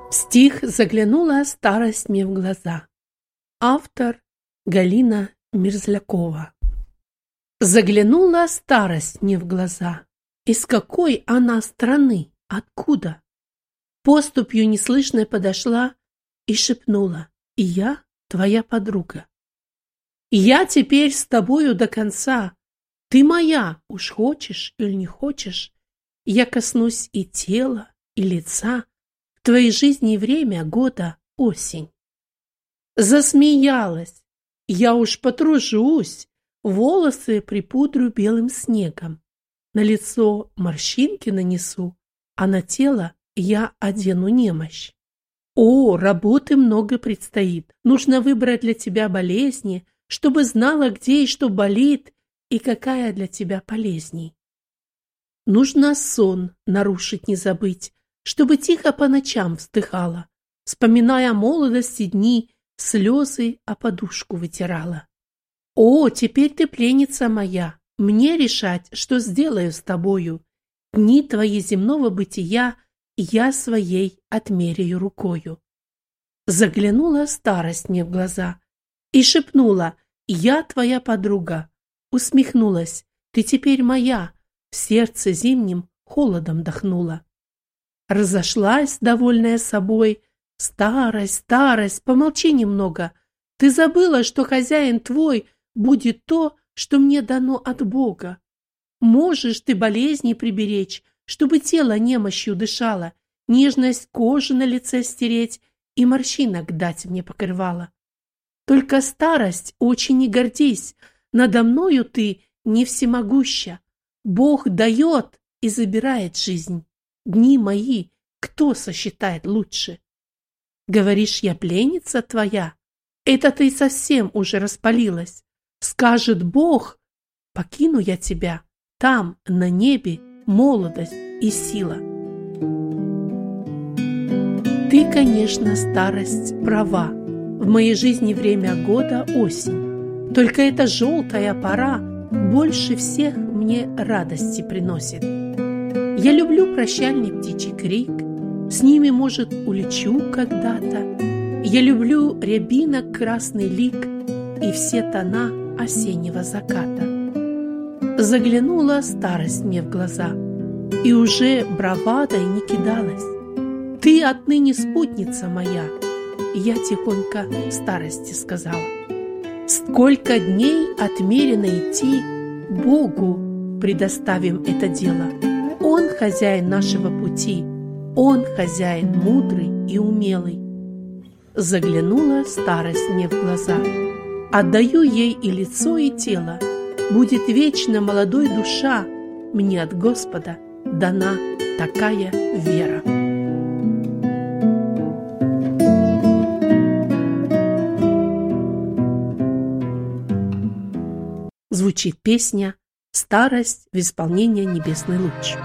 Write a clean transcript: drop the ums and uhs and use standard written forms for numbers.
Стих «Заглянула старость мне в глаза». Автор Галина Мерзлякова. Заглянула старость мне в глаза. Из какой она страны? Откуда? Поступью неслышной подошла и шепнула: «И я твоя подруга. Я теперь с тобою до конца. Ты моя, уж хочешь или не хочешь. Я коснусь и тела, и лица. В твоей жизни время года осень». Засмеялась. Я уж потружусь, волосы припудрю белым снегом, на лицо морщинки нанесу, а на тело я одену немощь. О, работы много предстоит. Нужно выбрать для тебя болезни, чтобы знала, где и что болит, и какая для тебя полезней. Нужно сон нарушить не забыть, чтобы тихо по ночам вздыхала, вспоминая молодости дни, слезы о подушку вытирала. О, теперь ты пленница моя, мне решать, что сделаю с тобою. Дни твои земного бытия я своей отмеряю рукою. Заглянула старость мне в глаза и шепнула: «Я твоя подруга». Усмехнулась: «Ты теперь моя», в сердце зимним холодом дохнула. Разошлась, довольная собой: «Старость, старость, помолчи немного. Ты забыла, что хозяин твой будет то, что мне дано от Бога. Можешь ты болезни приберечь, чтобы тело немощью дышало, нежность кожи на лице стереть и морщинок дать мне покрывало. Только старость очень не гордись, надо мною ты не всемогуща. Бог дает и забирает жизнь. Дни мои кто сосчитает лучше? Говоришь, я пленница твоя? Это ты совсем уже распалилась. Скажет Бог, покину я тебя, там, на небе, молодость и сила». Ты, конечно, старость, права. В моей жизни время года осень. Только эта желтая пора больше всех мне радости приносит. Я люблю прощальный птичий крик, с ними, может, улечу когда-то. Я люблю рябинок красный лик и все тона осеннего заката. Заглянула старость мне в глаза и уже бравадой не кидалась. Ты отныне спутница моя, я тихонько старости сказала. Сколько дней отмерено идти, Богу предоставим это дело. Он хозяин нашего пути, Он хозяин мудрый и умелый. Заглянула старость мне в глаза. Отдаю ей и лицо, и тело. Будет вечно молодой душа. Мне от Господа дана такая вера. Звучит песня «Старость» в исполнении «Небесный луч».